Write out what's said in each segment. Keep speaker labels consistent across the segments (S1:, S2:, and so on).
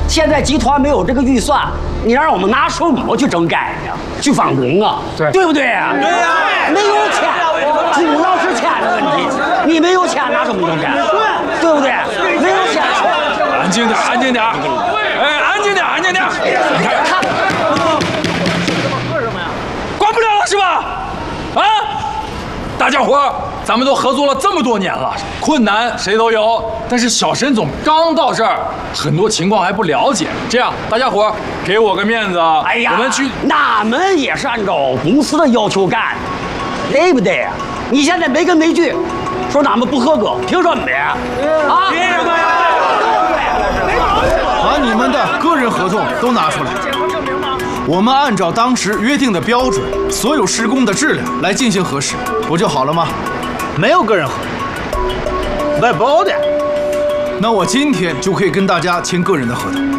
S1: 现在集团没有这个预算，你让我们拿什么去整改呀？去返工啊？对不对呀？
S2: 对呀，
S1: 没有钱，主要是钱的问题。你没有钱拿什么整改？对不对？没有钱。
S2: 安静点，安静点。哎，安静点，安静点。你看，管不了了是吧？啊！大家伙，咱们都合作了这么多年了，困难谁都有，但是小沈总刚到这儿，很多情况还不了解。这样，大家伙给我个面子，
S1: 哎呀，
S2: 我们去。
S1: 俺们也是按照公司的要求干，对不对呀？你现在没根没据，说俺们不合格，凭什么呀？啊？凭什么呀？
S3: 把你们的个人合同都拿出来，我们按照当时约定的标准，所有施工的质量来进行核实，不就好了吗？
S4: 没有个人合同，外包的。
S3: 那我今天就可以跟大家签个人的合同。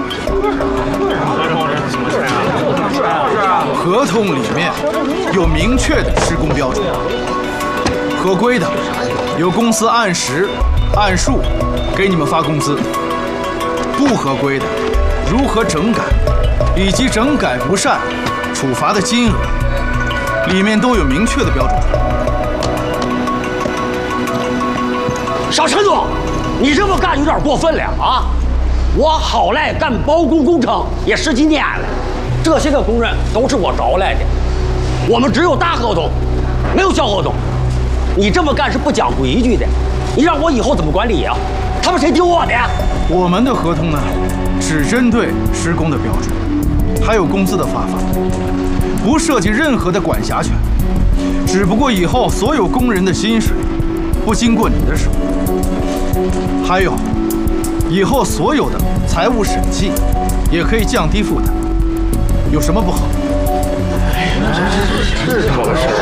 S3: 合同里面有明确的施工标准，合规的由公司按时按数给你们发工资，不合规的如何整改以及整改不善处罚的金额，里面都有明确的标准。
S1: 小陈总，你这么干有点过分了啊！我好赖干包工工程也10几年了，这些个工人都是我招来的，我们只有大合同，没有小合同。你这么干是不讲规矩的，你让我以后怎么管理呀？他们谁听我的呀？
S3: 我们的合同呢，只针对施工的标准，还有工资的发放，不涉及任何的管辖权。只不过以后所有工人的薪水不经过你的手，还有以后所有的财务审计也可以降低负担，有什么不好？是这么个事儿。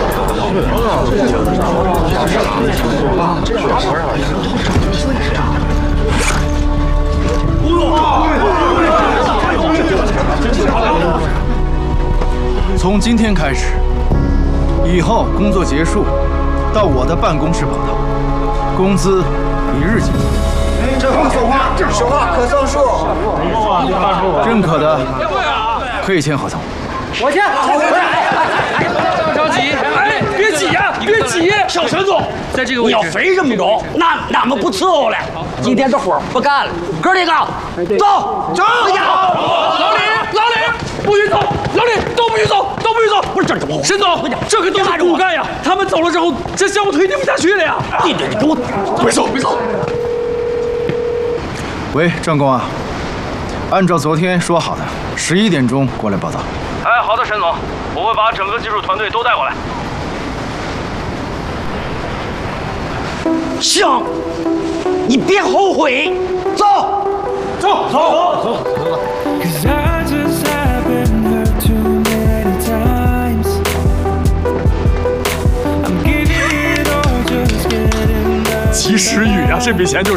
S3: 从今天开始，以后工作结束，到我的办公室报到，工资一日结算。
S5: 这不说话，说话可算数。
S3: 认可的可以签合同。
S1: 我签。
S2: 着急，哎，别急呀，别急。
S1: 小陈总，
S2: 在这个位置，
S1: 你要非这么着，那俺们不伺候了。今天这活不干了，哥几个，走走。
S2: 老李，不许走！老李，都不许走，都不许走！
S1: 不是这怎么回事？
S2: 沈总，这可都是骨干呀！他们走了之后，这项目推进不下去了呀！
S1: 你给我
S2: 别走，别走！
S3: 喂，张工啊，按照昨天说好的，11点钟过来报道。
S4: 哎，好的，沈总，我会把整个技术团队都带过来。
S1: 行，你别后悔，走，走，走，走。
S2: 及时雨呀，这笔钱就是。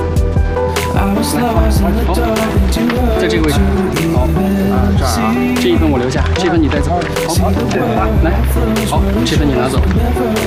S6: 好，在这个位置。好，这儿啊，这一份我留下，这份你带走。好，来，好，这份你拿走。